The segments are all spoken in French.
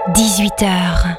18h.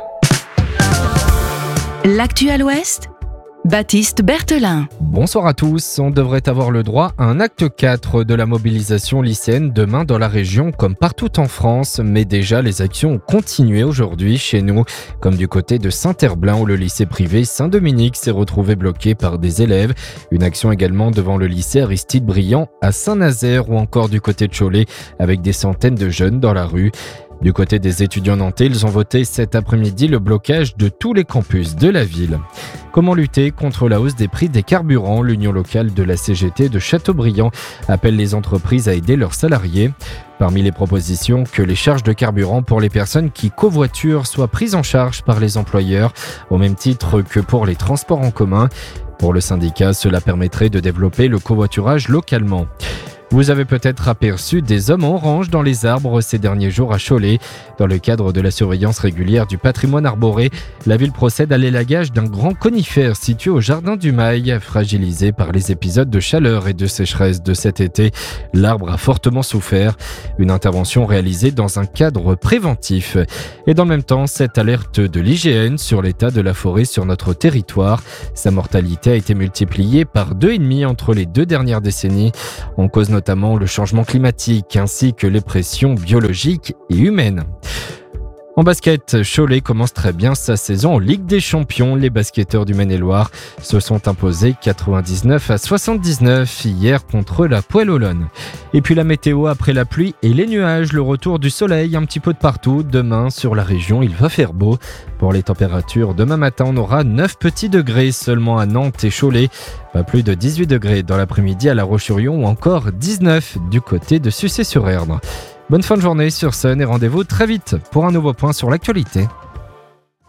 L'actu à l'Ouest, Baptiste Berthelin. Bonsoir à tous, on devrait avoir le droit à un acte 4 de la mobilisation lycéenne demain dans la région comme partout en France, mais déjà les actions ont continué aujourd'hui chez nous, comme du côté de Saint-Herblain où le lycée privé Saint-Dominique s'est retrouvé bloqué par des élèves. Une action également devant le lycée Aristide Briand à Saint-Nazaire ou encore du côté de Cholet avec des centaines de jeunes dans la rue. Du côté des étudiants nantais, ils ont voté cet après-midi le blocage de tous les campus de la ville. Comment lutter contre la hausse des prix des carburants ? L'union locale de la CGT de Châteaubriand appelle les entreprises à aider leurs salariés. Parmi les propositions, que les charges de carburant pour les personnes qui covoiturent soient prises en charge par les employeurs, au même titre que pour les transports en commun. Pour le syndicat, cela permettrait de développer le covoiturage localement. Vous avez peut-être aperçu des hommes en orange dans les arbres ces derniers jours à Cholet. Dans le cadre de la surveillance régulière du patrimoine arboré, la ville procède à l'élagage d'un grand conifère situé au jardin du Mail. Fragilisé par les épisodes de chaleur et de sécheresse de cet été, l'arbre a fortement souffert. Une intervention réalisée dans un cadre préventif. Et dans le même temps, cette alerte de l'IGN sur l'état de la forêt sur notre territoire. Sa mortalité a été multipliée par 2,5 entre les 2 dernières décennies. On cause notamment le changement climatique ainsi que les pressions biologiques et humaines. En basket, Cholet commence très bien sa saison en Ligue des Champions. Les basketteurs du Maine-et-Loire se sont imposés 99-79 hier contre la Poelle-Olonne. Et puis la météo après la pluie et les nuages, le retour du soleil un petit peu de partout. Demain sur la région, il va faire beau. Pour les températures, demain matin, on aura 9 petits degrés seulement à Nantes et Cholet. Pas plus de 18 degrés dans l'après-midi à La Roche-sur-Yon ou encore 19 du côté de Sucé-sur-Erdre. Bonne fin de journée sur Sun et rendez-vous très vite pour un nouveau point sur l'actualité.